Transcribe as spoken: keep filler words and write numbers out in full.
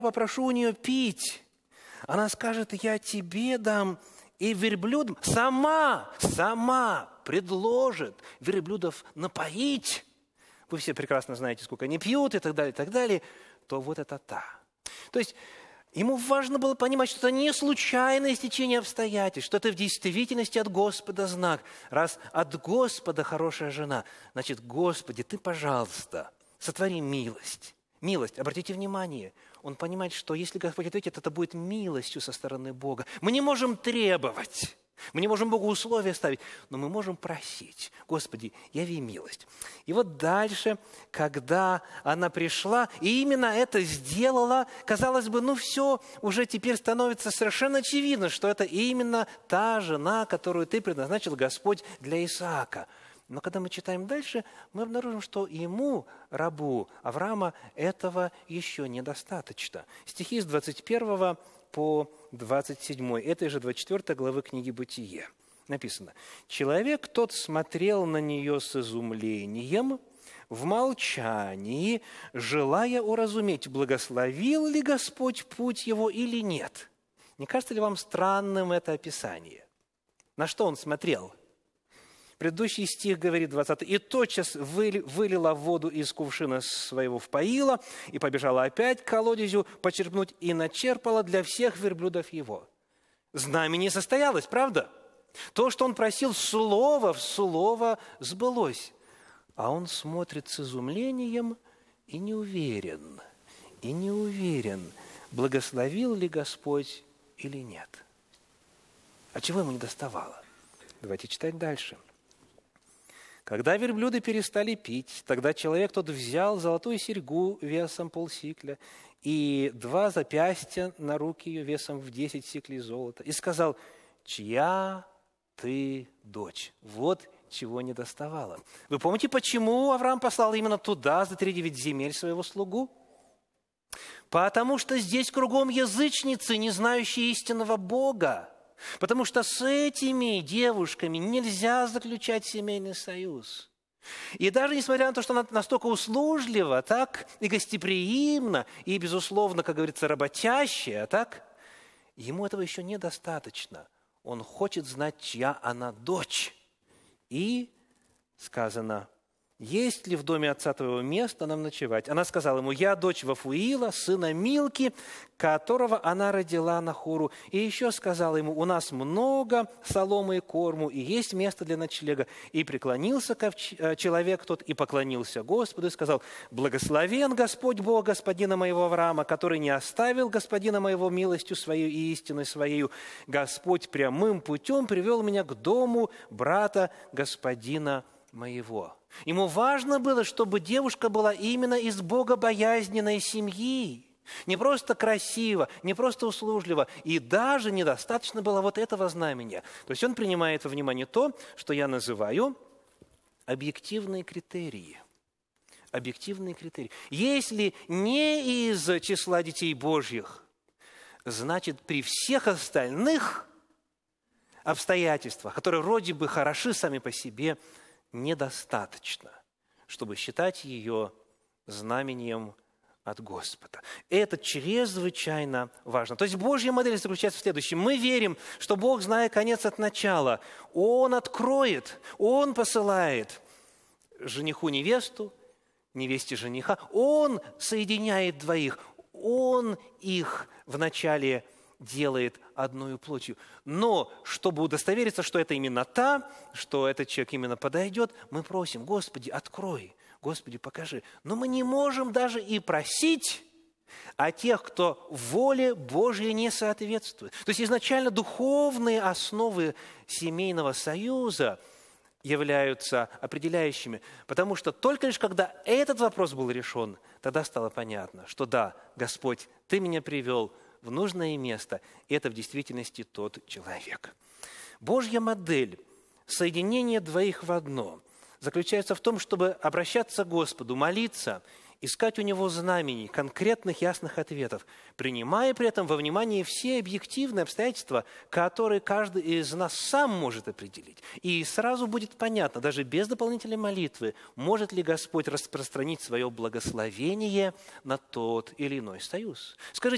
попрошу у нее пить, она скажет: я тебе дам, и верблюдам сама, сама предложит верблюдов напоить. Вы все прекрасно знаете, сколько они пьют и так далее, и так далее. То вот это та. То есть ему важно было понимать, что это не случайное стечение обстоятельств, что это в действительности от Господа знак. Раз от Господа хорошая жена, значит, Господи, Ты, пожалуйста, сотвори милость. Милость, обратите внимание, он понимает, что если Господь ответит, это будет милостью со стороны Бога. Мы не можем требовать, мы не можем Богу условия ставить, но мы можем просить: Господи, яви милость. И вот дальше, когда она пришла, и именно это сделала, казалось бы, ну все, уже теперь становится совершенно очевидно, что это именно та жена, которую Ты предназначил, Господь, для Исаака. Но когда мы читаем дальше, мы обнаружим, что ему, рабу Авраама, этого еще недостаточно. Стихи с двадцать первого по двадцать седьмой этой же двадцать четвёртой главы книги «Бытие». Написано: «Человек тот смотрел на нее с изумлением, в молчании, желая уразуметь, благословил ли Господь путь его или нет». Не кажется ли вам странным это описание? На что он смотрел? Предыдущий стих говорит, двадцатый, «И тотчас вылила воду из кувшина своего впоила, и побежала опять к колодезю почерпнуть, и начерпала для всех верблюдов его». Знамение состоялось, правда? То, что он просил, слово в слово сбылось. А он смотрит с изумлением и не уверен, и не уверен, благословил ли Господь или нет. А чего ему не доставало? Давайте читать дальше. «Когда верблюды перестали пить, тогда человек тот взял золотую серьгу весом полсикля и два запястья на руки ее весом в десять сиклей золота и сказал: чья ты дочь?» Вот чего не доставало. Вы помните, почему Авраам послал именно туда, за три девять земель, своего слугу? Потому что здесь кругом язычницы, не знающие истинного Бога. Потому что с этими девушками нельзя заключать семейный союз. И даже несмотря на то, что она настолько услужлива, так, и гостеприимна, и, безусловно, как говорится, работящая, так, ему этого еще недостаточно. Он хочет знать, чья она дочь. И сказано: «Есть ли в доме отца твоего место нам ночевать?» Она сказала ему: «Я дочь Вафуила, сына Милки, которого она родила Нахору». И еще сказала ему: «У нас много соломы и корму, и есть место для ночлега». И преклонился человек тот, и поклонился Господу, и сказал: «Благословен Господь Бог господина моего Авраама, который не оставил господина моего милостью своей и истиной своей. Господь прямым путем привел меня к дому брата господина моего». Ему важно было, чтобы девушка была именно из богобоязненной семьи. Не просто красиво, не просто услужливо. И даже недостаточно было вот этого знамения. То есть он принимает во внимание то, что я называю объективные критерии. Объективные критерии. Если не из числа детей Божьих, значит, при всех остальных обстоятельствах, которые вроде бы хороши сами по себе, недостаточно, чтобы считать ее знамением от Господа. Это чрезвычайно важно. То есть Божья модель заключается в следующем. Мы верим, что Бог, зная конец от начала, Он откроет, Он посылает жениху невесту, невесте жениха, Он соединяет двоих, Он их вначале делает одной плотью. Но, чтобы удостовериться, что это именно та, что этот человек именно подойдет, мы просим: Господи, открой, Господи, покажи. Но мы не можем даже и просить о тех, кто воле Божьей не соответствует. То есть изначально духовные основы семейного союза являются определяющими, потому что только лишь когда этот вопрос был решен, тогда стало понятно, что да, Господь, Ты меня привел в нужное место, и это в действительности тот человек. Божья модель соединения двоих в одно заключается в том, чтобы обращаться к Господу, молиться, искать у Него знамений, конкретных, ясных ответов, принимая при этом во внимание все объективные обстоятельства, которые каждый из нас сам может определить. И сразу будет понятно, даже без дополнительной молитвы, может ли Господь распространить свое благословение на тот или иной союз. Скажите,